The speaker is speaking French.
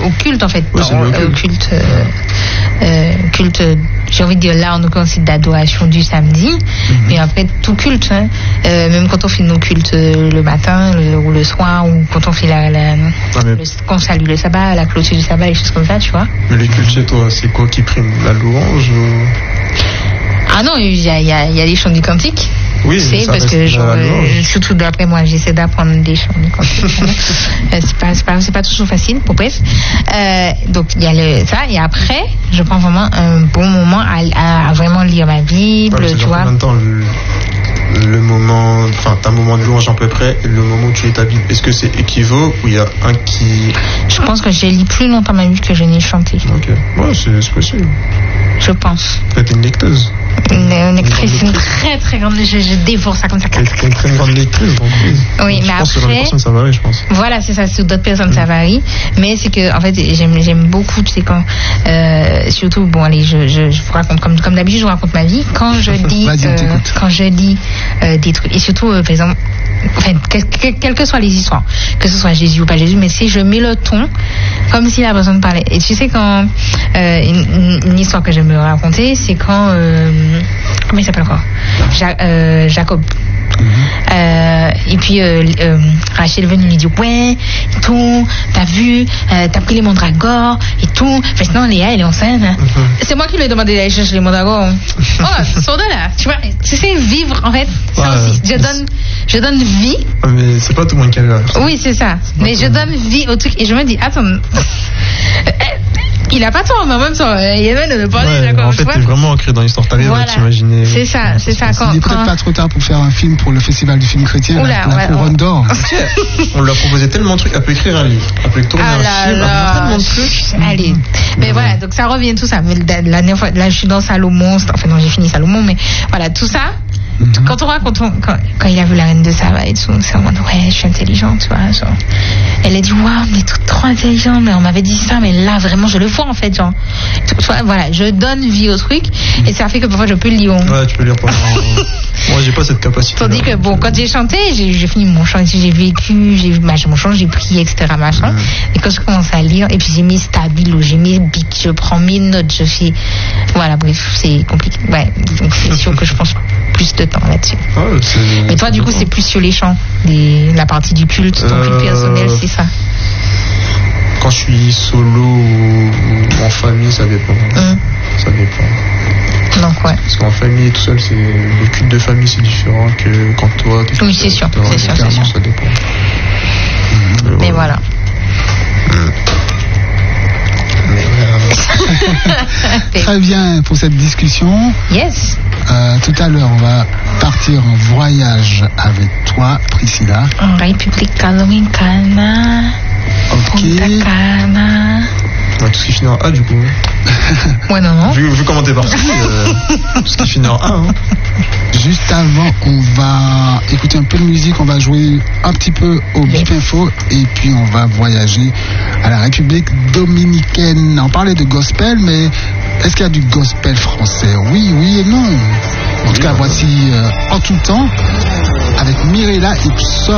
au culte en fait. Oui, Au culte, j'ai envie de dire là, on nous site d'adoration du samedi, mais après tout culte, hein, même quand on fait nos cultes le matin ou le soir, ou quand on fait qu'on salue le sabbat, la clôture du sabbat, des choses comme ça, tu vois. Mais les cultes chez toi, c'est quoi qui prime? La louange ou... Ah non, il y a les chants du cantique. Oui, c'est parce que surtout d'après moi, j'essaie d'apprendre des chants du cantique. c'est pas toujours facile pour bref. Donc il y a ça, et après je prends vraiment un bon moment à vraiment lire ma Bible, tu vois. En même temps, le moment, enfin t'as un moment de louange à peu près, et le moment où tu lis ta Bible, est-ce que c'est équivaut ou il y a un qui... Je pense que je lis plus longtemps ma Bible que je n'ai chanté. Ok, ouais, c'est possible. Je pense. Peut-être une lecteuse. Une lectrice, une très très grande, je dévore ça comme ça. Une très grande lectrice, donc oui, mais après. Selon les personnes, ça varie, je pense. Voilà, c'est ça, sur d'autres personnes, ça varie. Mais c'est que, en fait, j'aime beaucoup, tu sais, quand, surtout, bon, allez, je vous raconte, comme d'habitude, je vous raconte ma vie. Quand je dis, des trucs, et surtout, par exemple, enfin, quelles que soient les histoires, que ce soit Jésus ou pas Jésus, mais si je mets le ton, comme si la personne parlait. Et tu sais, quand, une histoire que j'aime raconter, c'est quand, comment il s'appelle encore? Jacob. Et puis Rachel est venue lui dire ouais et tout, t'as vu, t'as pris les mandragores et tout. Mais sinon Léa elle est enceinte. C'est moi qui lui ai demandé d'aller chercher les mandragores. Oh, sors de là. Tu vois, tu sais vivre en fait. Ça aussi. Je donne vie. Mais c'est pas tout le monde qui a là. Oui, c'est ça. Mais je donne vie au truc et je me dis attends. Il a pas tort, mais en même temps, Yemen ne pas d'accord. En fait, t'es vraiment ancré dans l'histoire. T'arrives à t'imaginer. C'est ça. Il est peut-être pas trop tard pour faire un film pour le festival du film chrétien, la Couronne d'Or. On lui a proposé tellement de trucs. Elle peut écrire un livre, elle peut tourner un film, elle peut tellement de trucs. Allez. Mais voilà, donc ça revient tout ça. Mais la dernière fois, là, je suis dans Salomon. Enfin, non, j'ai fini Salomon, mais voilà, tout ça. Quand on raconte, quand il a vu la reine de Saba et tout, c'est en mode, ouais, je suis intelligente, tu vois, genre. Elle a dit, waouh, on est toutes trop intelligentes, mais on m'avait dit ça, mais là, vraiment, je le vois, en fait, genre. Tu vois, voilà, je donne vie au truc, et ça fait que parfois, je peux le lire. Ouais, tu peux lire pendant. Moi, j'ai pas cette capacité. Tandis que, bon, quand j'ai chanté, j'ai fini mon chant, j'ai vécu, j'ai mon chant, j'ai prié, etc., machin. Et quand je commence à lire, et puis j'ai mis stabilo, j'ai mis bic, je prends mes notes, je fais, voilà, bref, c'est compliqué. Ouais, donc c'est sûr que je pense plus de temps là-dessus. Et toi, du coup, c'est plus sur les chants, la partie du culte, ton culte personnel, c'est ça? Quand je suis solo ou en famille, ça dépend. Ça dépend. Donc, ouais. Parce qu'en famille, tout seul, le culte de famille, c'est différent que quand toi, t'es oui, c'est sûr. C'est sûr. Ça dépend. Mais voilà. Très bien pour cette discussion. Yes. Tout à l'heure, on va partir en voyage avec toi, Priscilla. En République Dominicana. Ok. Ouais, tout ce qui finit en A, du coup. Ouais, non. Vu comment t'es parti, tout ce qui finit en A. Hein. Juste avant, on va écouter un peu de musique, on va jouer un petit peu au Bip Info et puis on va voyager à la République Dominicaine. On parlait de gospel, mais est-ce qu'il y a du gospel français? Oui et non. En tout cas, voici En tout temps avec Mirella et